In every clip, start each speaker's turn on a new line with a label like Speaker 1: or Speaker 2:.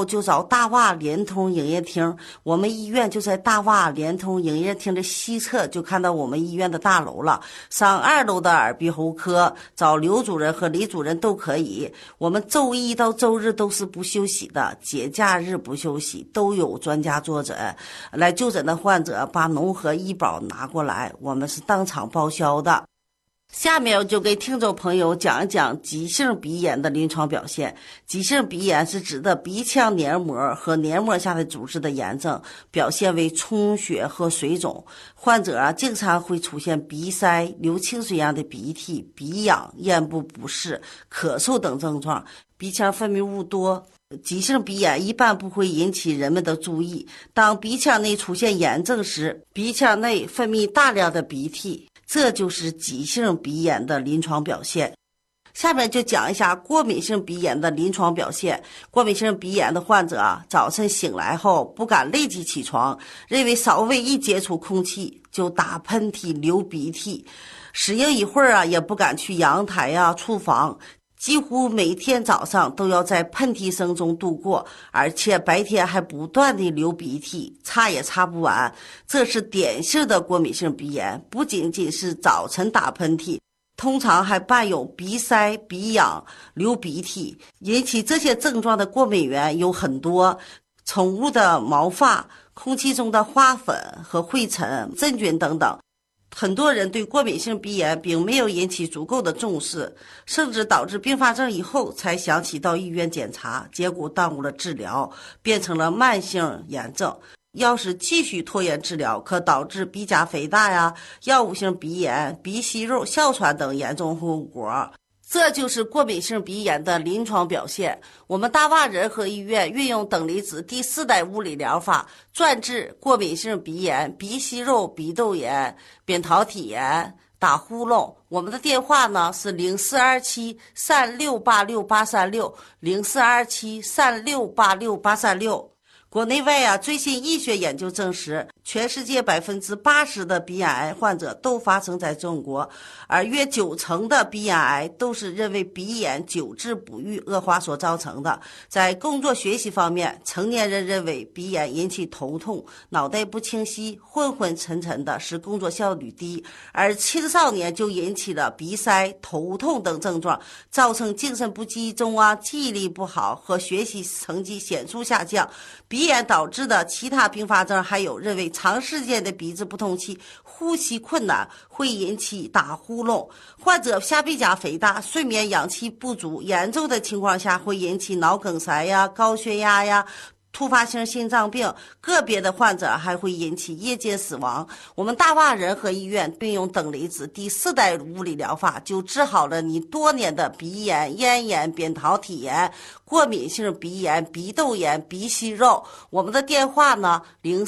Speaker 1: 后就找大洼联通营业厅，我们医院就在大洼联通营业厅的西侧，就看到我们医院的大楼了。上2楼的耳鼻喉科，找刘主任和李主任都可以。我们周一到周日都是不休息的，节假日不休息，都有专家坐诊。来就诊的患者把农合医保拿过来，我们是当场报销的。下面我就给听众朋友讲一讲急性鼻炎的临床表现。急性鼻炎是指的鼻腔黏膜和黏膜下的组织的炎症，表现为充血和水肿。患者经常会出现鼻塞、流清水样的鼻涕、鼻痒、咽部不适、咳嗽等症状，鼻腔分泌物多。急性鼻炎一般不会引起人们的注意，当鼻腔内出现炎症时，鼻腔内分泌大量的鼻涕，这就是急性鼻炎的临床表现。下面就讲一下过敏性鼻炎的临床表现。过敏性鼻炎的患者早晨醒来后不敢立即起床，认为稍微一接触空气就打喷嚏、流鼻涕，适应一会儿也不敢去阳台厨房，几乎每天早上都要在喷嚏声中度过，而且白天还不断地流鼻涕，擦也擦不完。这是典型的过敏性鼻炎，不仅仅是早晨打喷嚏，通常还伴有鼻塞、鼻痒、流鼻涕。引起这些症状的过敏源有很多，宠物的毛发、空气中的花粉和灰尘、真菌等等。很多人对过敏性鼻炎并没有引起足够的重视，甚至导致并发症以后才想起到医院检查，结果耽误了治疗，变成了慢性炎症。要是继续拖延治疗，可导致鼻甲肥大药物性鼻炎、鼻息肉、哮喘等严重后果。这就是过敏性鼻炎的临床表现。我们大洼仁和医院运用等离子第4代物理疗法，专治过敏性鼻炎、鼻息肉、鼻窦炎、扁桃体炎、打呼噜。我们的电话呢是0427368686 0427368686。国内外最新医学研究证实，全世界80%的鼻咽癌患者都发生在中国，而约90%的鼻咽癌都是因为鼻炎久治不愈恶化所造成的。在工作学习方面，成年人认为鼻炎引起头痛、脑袋不清晰、昏昏沉沉的，使工作效率低，而青少年就引起了鼻塞、头痛等症状，造成精神不集中记忆力不好和学习成绩显著下降。鼻炎导致的其他并发症还有认为长时间的鼻子不通气、呼吸困难会引起打呼噜，患者下鼻甲肥大、睡眠氧气不足，严重的情况下会引起脑梗塞高血压突发性心脏病，个别的患者还会引起夜间死亡。我们大洼仁和医院并用等离子第4代物理疗法，就治好了你多年的鼻炎、咽炎、扁桃体炎、过敏性鼻炎、鼻窦炎、鼻息肉。我们的电话呢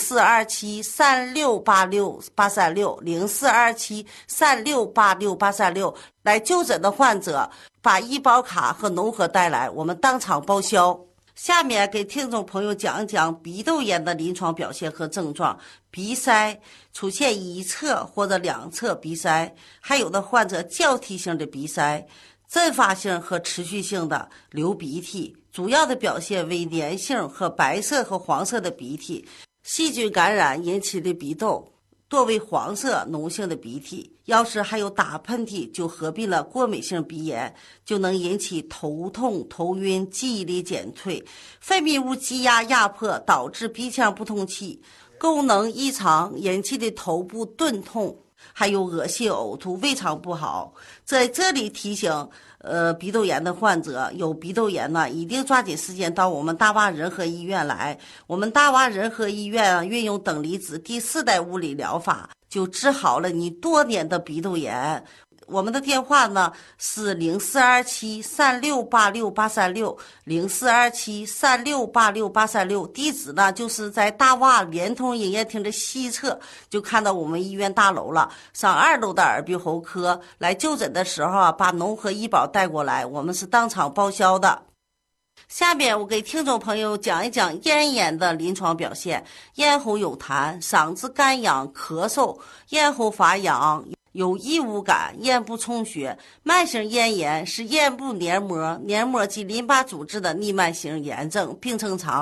Speaker 1: 0427368686 0427368686，来就诊的患者把医保卡和农合带来，我们当场报销。下面给听众朋友讲一讲鼻窦炎的临床表现和症状。鼻塞出现一侧或者两侧鼻塞，还有的患者交替性的鼻塞，阵发性和持续性的流鼻涕，主要的表现为粘性和白色和黄色的鼻涕，细菌感染引起的鼻窦多为黄色脓性的鼻涕。要是还有打喷嚏，就合并了过敏性鼻炎，就能引起头痛、头晕、记忆力减退，分泌物积压迫，导致鼻腔不通气，功能异常引起的头部钝痛，还有恶心呕吐、胃肠不好。在这里提醒鼻窦炎的患者，有鼻窦炎一定抓紧时间到我们大洼仁和医院来。我们大洼仁和医院运用等离子第4代物理疗法，就治好了你多年的鼻窦炎。我们的电话呢是0427368686 0427368686，地址呢就是在大洼联通营业厅的西侧，就看到我们医院大楼了。上2楼的耳鼻喉科，来就诊的时候把农合医保带过来，我们是当场报销的。下面我给听众朋友讲一讲咽炎的临床表现。咽喉有痰，嗓子干痒、咳嗽，咽喉发痒，有异物感，咽部充血。慢性咽炎是咽部黏膜及淋巴组织的逆慢性炎症，病程长。